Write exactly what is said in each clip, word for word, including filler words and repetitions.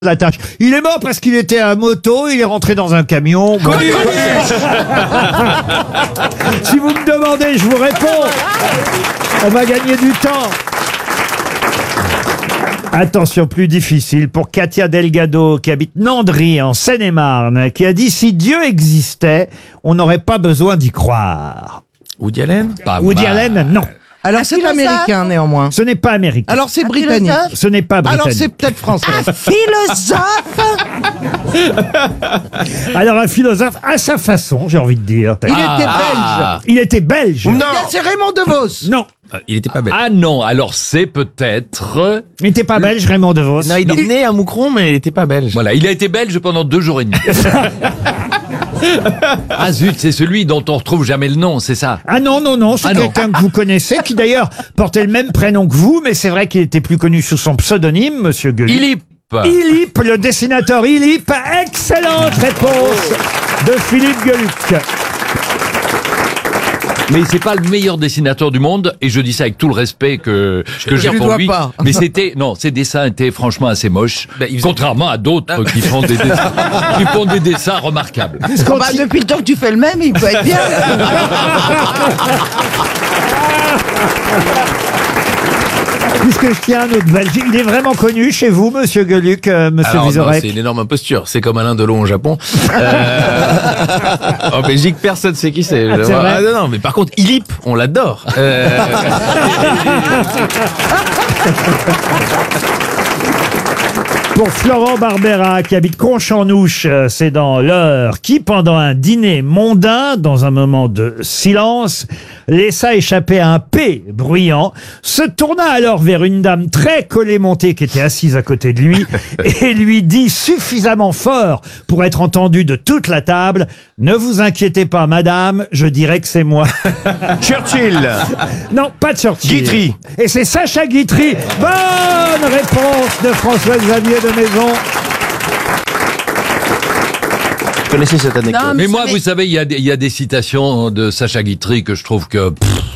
la tâche. Il est mort parce qu'il était à moto, il est rentré dans un camion. Bon. Si vous me demandez, je vous réponds. On va gagner du temps. Attention, plus difficile pour Katia Delgado, qui habite Nandry, en Seine-et-Marne, qui a dit « Si Dieu existait, on n'aurait pas besoin d'y croire. » Woody Allen Pas Woody mal. Allen, non. Alors c'est américain néanmoins. Ce n'est pas américain. Alors c'est britannique. Ce n'est pas britannique. Alors c'est peut-être français. Un philosophe. Alors un philosophe à sa façon, j'ai envie de dire. Il ah, était belge. Il était belge. Non. C'est Raymond DeVos. Non. Euh, il était pas belge. Ah non, alors c'est peut-être... Il n'était pas belge, Raymond DeVos. Non, il non. est né à Moucron, mais il était pas belge. Voilà, il a été belge pendant deux jours et demi. Ah zut, c'est celui dont on retrouve jamais le nom, c'est ça? Ah non, non, non, c'est ah quelqu'un que vous connaissez, qui d'ailleurs portait le même prénom que vous, mais c'est vrai qu'il était plus connu sous son pseudonyme, Monsieur Gueluc. Ilip. Ilip, le dessinateur Ilip. Excellente réponse de Philippe Gueluc. Mais c'est pas le meilleur dessinateur du monde, et je dis ça avec tout le respect que, que j'ai pour lui. Pas. Mais c'était, non, ses dessins étaient franchement assez moches, ben, contrairement à d'autres qui font des dessins, qui font des dessins remarquables. Oh bah, depuis le temps que tu fais le même, il peut être bien. Puisque je tiens un autre belge, il est vraiment connu chez vous, Monsieur Gueluc, euh, Monsieur Alors, Vizorek. C'est une énorme imposture. C'est comme Alain Delon au Japon. Euh... en Belgique, personne sait qui c'est. Ah, c'est vrai. Ah, non, non, mais par contre, Ilip, on l'adore. Euh... Pour Florent Barbera, qui habite Conche-en-Ouche, c'est dans l'Eure, qui, pendant un dîner mondain, dans un moment de silence, laissa échapper un P bruyant, se tourna alors vers une dame très collet-montée qui était assise à côté de lui, et lui dit suffisamment fort pour être entendu de toute la table, « Ne vous inquiétez pas, madame, je dirais que c'est moi. » Churchill. Non, pas Churchill. Guitry. Et c'est Sacha Guitry. Bonne réponse de François-Xavier de Maison. Vous connaissez cette anecdote? Non, mais, mais moi, vous savez, il y, y a des citations de Sacha Guitry que je trouve que...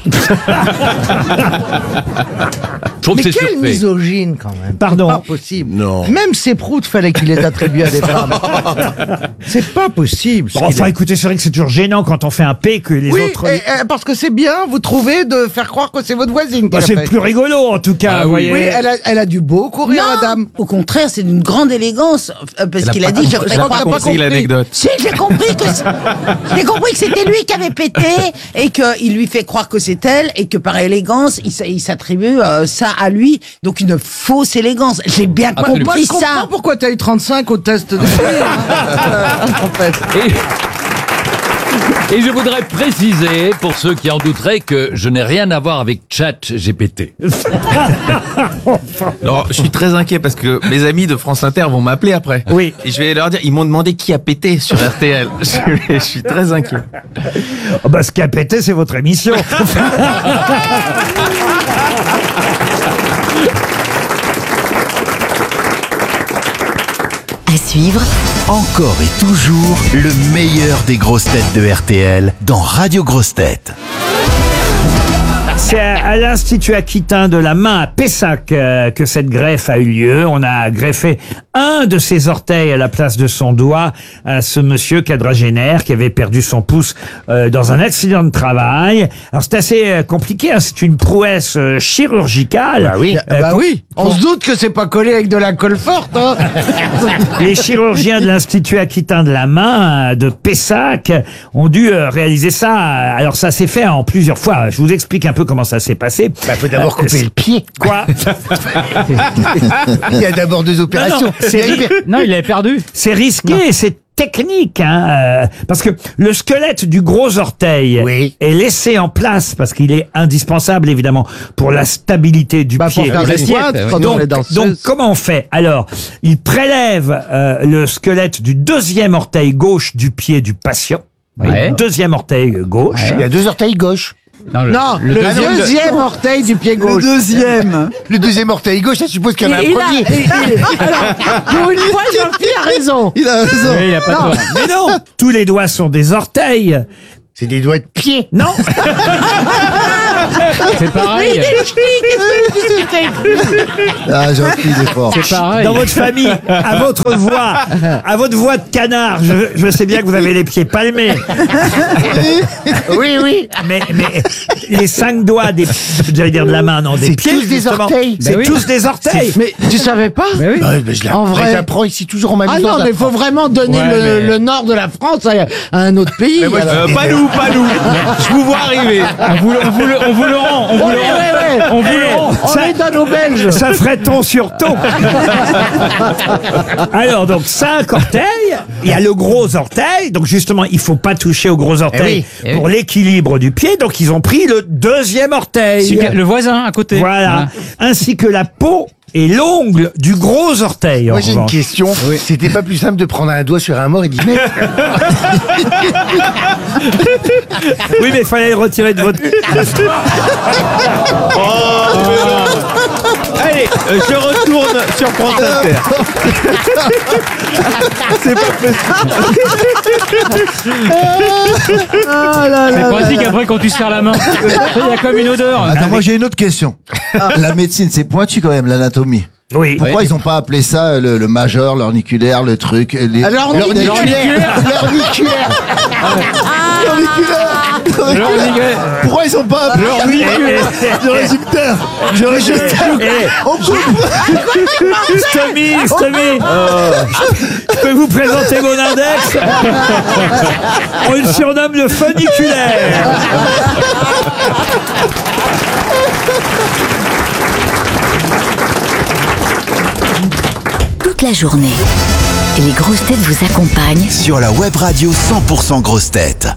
Je trouve mais que c'est quelle surfait. misogyne quand même. Pardon. C'est pas possible. Non. Même ces proutes, fallait qu'il les attribue à des femmes. C'est pas possible. Bon, enfin, écoutez, c'est vrai que c'est toujours gênant quand on fait un P que les oui, autres... et, et, parce que c'est bien, vous trouvez, de faire croire que c'est votre voisine. Bah, c'est plus rigolo, en tout cas, ah, vous oui. voyez. Oui, elle a, elle a dû beaucoup rire, Non, madame. au contraire, c'est d'une grande élégance, euh, parce Elle a qu'il pas a dit, compris- je elle ferais a croire pas que compris c'est- l'anecdote. Si, j'ai compris que c'est- j'ai compris que c'était lui qui avait pété, et qu'il lui fait croire que c'est elle, et que par élégance, il, s- il s'attribue euh, ça à lui, donc une fausse élégance. J'ai bien Absolument. Moi, compris je comprends ça. pourquoi t'as eu trente-cinq au test de en fait. Et, et je voudrais préciser, pour ceux qui en douteraient, que je n'ai rien à voir avec ChatGPT. Non, je suis très inquiet parce que mes amis de France Inter vont m'appeler après. Oui. Et je vais leur dire, ils m'ont demandé qui a pété sur R T L. Je, je suis très inquiet. Oh, bah, ce qui a pété, c'est votre émission. À suivre, Encore et toujours le meilleur des grosses têtes de R T L dans Radio Grosses Têtes. C'est à, à l'Institut Aquitain de la main à Pessac euh, que cette greffe a eu lieu. On a greffé un de ses orteils à la place de son doigt à ce monsieur quadragénaire qui avait perdu son pouce euh, dans un accident de travail. Alors c'est assez euh, compliqué, hein, c'est une prouesse euh, chirurgicale. Bah oui. Euh, bah pour- oui, on se doute que c'est pas collé avec de la colle forte, hein. Les chirurgiens de l'Institut Aquitain de la main euh, de Pessac ont dû euh, réaliser ça. Alors ça s'est fait en plusieurs fois. Je vous explique un peu comment ça s'est passé. Bah, faut d'abord couper le pied. Quoi? Il y a d'abord deux opérations. C'est ri- Non, il avait perdu. c'est risqué, et c'est technique, hein, euh, parce que le squelette du gros orteil Oui. est laissé en place parce qu'il est indispensable évidemment pour la stabilité du Bah, pour pied. faire des L'assiette, pointes, ouais. quand on Donc, est danseuse. donc comment on fait? Alors, il prélève euh, le squelette du deuxième orteil gauche du pied du patient. Ouais. Deuxième orteil gauche. Il y a deux orteils gauches. Non, le, Non, le le, deuxième- deuxième orteil du pied gauche. Le deuxième. Le deuxième orteil gauche, ça suppose qu'il y en a un Il a- premier. il- il- alors, pour une fois, Jean-Pierre a raison. Il a raison. Oui, il a pas Non, tort. Mais non, tous les doigts sont des orteils. c'est des doigts de pied. Non. C'est pareil. Ah, j'ai envie d'effort. C'est pareil. Dans votre famille, à votre voix, à votre voix de canard, je, je sais bien que vous avez les pieds palmés. Oui, oui. Mais, mais les cinq doigts des, j'allais dire de la main, non, des C'est pieds, tous des justement. orteils. C'est Ben oui. tous des orteils. Mais tu savais pas? Mais oui. Ouais, mais je En vrai. j'apprends ici toujours en même Ah temps. non, mais faut vraiment donner Ouais, le, mais- le nord de la France à, à un autre pays. alors. Euh, pas nous, pas nous. Je vous vois arriver. On vous, le- on vous le, on vous le rend. On vous Ouais, le rend. ouais, ouais. On vous Eh, le rend. On ça- les donne aux Belges. Ça ferait ton sur ton. Alors, donc, cinq orteils. Il y a le gros orteil. Donc, justement, il faut pas toucher au gros orteil Eh oui. pour l'équilibre du pied. Donc, ils ont pris le deuxième orteil. Celui qui a- Le voisin à côté. Voilà. Ainsi que la peau et l'ongle du gros orteil. en Moi j'ai une revanche. question. C'était pas plus simple de prendre un doigt sur un mort et dire mais Oui, mais il fallait le retirer de votre... Allez, euh, je retourne sur France Inter. C'est pas possible. C'est pratique après quand tu serres la main. Il y a comme une odeur. Attends, moi j'ai une autre question. La médecine, c'est pointu quand même, l'anatomie. Oui. Pourquoi ils ont pas appelé ça le, le majeur, l'orniculaire, le truc les... alors l'orniculaire. l'orniculaire. L'orniculaire. Pourquoi ils ont pas appelé l'orniculaire? J'aurais dit putain, j'aurais dit on coupe. Stomy, Stomy, je peux vous présenter mon index. On le surnomme le funiculaire. Toute la journée, les grosses têtes vous accompagnent. Sur la web radio cent pour cent grosses têtes.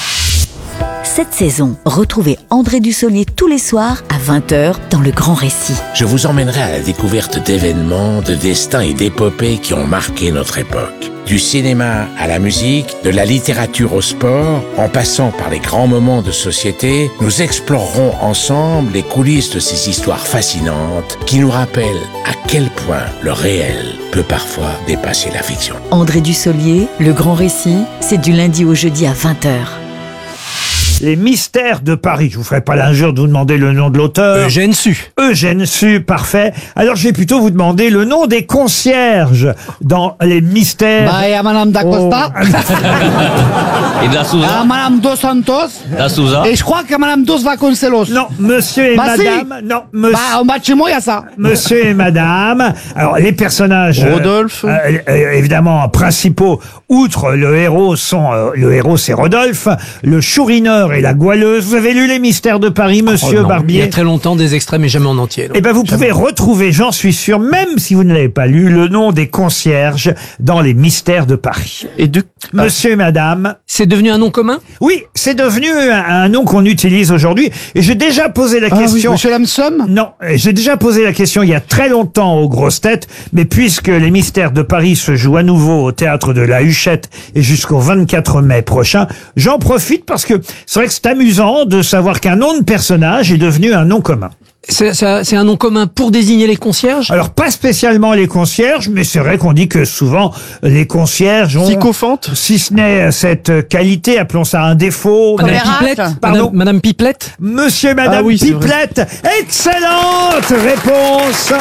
Cette saison, retrouvez André Dussolier tous les soirs à vingt heures dans Le Grand Récit. Je vous emmènerai à la découverte d'événements, de destins et d'épopées qui ont marqué notre époque. Du cinéma à la musique, de la littérature au sport, en passant par les grands moments de société, nous explorerons ensemble les coulisses de ces histoires fascinantes qui nous rappellent à quel point le réel peut parfois dépasser la fiction. André Dussolier, Le Grand Récit, c'est du lundi au jeudi à vingt heures. Les mystères de Paris. Je vous ferai pas l'injure de vous demander le nom de l'auteur. Eugène Sue. Eugène Sue, parfait. Alors je vais plutôt vous demander le nom des concierges dans les mystères. Bah, il y a Madame D'Acosta, Et de la il y Souza. a Madame Dos Santos, La Souza. et je crois que Madame Dos Vasconcelos. Non, monsieur et Bah, si. madame. Non, monsieur. Bah, en bas de chez moi, il y a ça. Monsieur et madame. Alors, les personnages. euh, Rodolphe. euh, euh, évidemment, principaux, outre le héros, sont. euh, le héros, c'est Rodolphe. Le chourineur et la goualeuse. Vous avez lu Les Mystères de Paris, monsieur Oh non, Il y Barbier? a très longtemps, des extraits, mais jamais en entier. non. Eh ben, vous pouvez retrouver, j'en suis sûr, même si vous ne l'avez pas lu, le nom des concierges dans Les Mystères de Paris. Et de... Monsieur et madame. C'est devenu un nom commun? Oui, c'est devenu un, un nom qu'on utilise aujourd'hui. Et j'ai déjà posé la Ah oui, question. Monsieur Lamsom. Non, j'ai déjà posé la question il y a très longtemps aux grosses têtes, mais puisque les Mystères de Paris se jouent à nouveau au théâtre de la Huchette et jusqu'au vingt-quatre mai prochain, j'en profite parce que c'est vrai que c'est amusant de savoir qu'un nom de personnage est devenu un nom commun. C'est ça- c'est un nom commun pour désigner les concierges? Alors pas spécialement les concierges, mais c'est vrai qu'on dit que souvent les concierges ont, Sycophante. si ce n'est cette qualité, appelons ça un défaut. Madame Miracle. Pipelette? Pardon. Madame, Madame Pipelette? Monsieur et Madame Ah oui, c'est vrai. Pipelette, excellente réponse.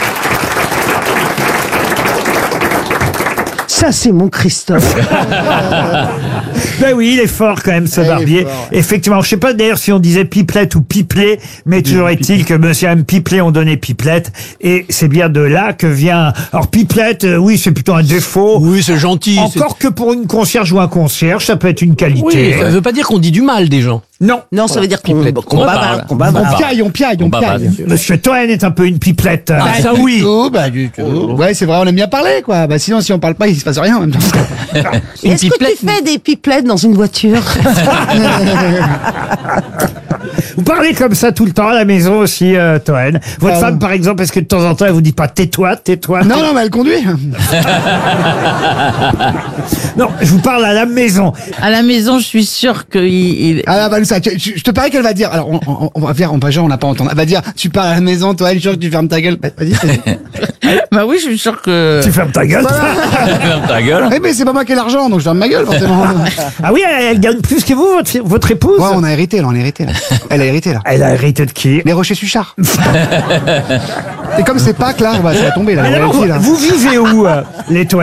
Ça c'est mon Christophe. Ben oui, il est fort quand même ce Barbier. Effectivement, je sais pas d'ailleurs si on disait Pipelette ou Pipelet, mais toujours est-il que Monsieur et Madame Pipelet ont donné Pipelette, et c'est bien de là que vient. Alors Pipelette, euh, oui, c'est plutôt un défaut. Oui, c'est gentil. c'est- Encore que pour une concierge ou un concierge, ça peut être une Oui, qualité. ça veut pas dire qu'on dit du mal des gens. Non. Non, ça veut dire qu'on qu'on parle. bavard. qu'on bavard. On piaille, on piaille, on Bah, bah, piaille. Monsieur Toen est un peu une pipelette. Ah, ça Du oui. tout, bah du tout. Ouais, c'est vrai, on aime bien parler, quoi. Bah sinon, si on parle pas, il se passe rien en même temps. Une Est-ce que pipelette, tu fais des pipelettes dans une voiture? Vous parlez comme ça tout le temps à la maison aussi, euh, Toen. Votre Ah, femme, ouais. par exemple, est-ce que de temps en temps, elle vous dit pas tais-toi, tais-toi? Non, non, mais elle conduit. Non, je vous parle à la maison. À la maison, je suis sûre qu'il... il- Ah bah ça, tu- tu- je te parie qu'elle va dire. Alors on, on, on va faire, on va genre on n'a pas entendu. Elle va dire, tu pars à la maison, toi, elle est sûre que tu fermes ta gueule. Bah, Vas-y. vas-y. Bah oui, je suis sûre que... Tu fermes ta gueule. Ferme ta gueule. Eh mais c'est pas moi qui ai l'argent, donc je ferme ma gueule forcément. Ah oui, elle, elle gagne plus que vous, votre, votre épouse? Ouais, on a hérité, là, on a hérité. Là. Elle a hérité, là. Elle a hérité de qui? Les Rochers-Suchard. Et comme c'est Pâques, là, bah, ça va tomber, là. Mais les d'abord, royalties, là. vous vivez où, euh, les toilettes?